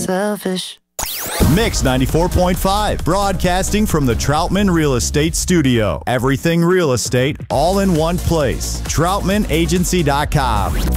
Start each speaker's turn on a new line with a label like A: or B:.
A: selfish.
B: Mix 94.5, broadcasting from the Troutman Real Estate Studio. Everything real estate, all in one place. TroutmanAgency.com.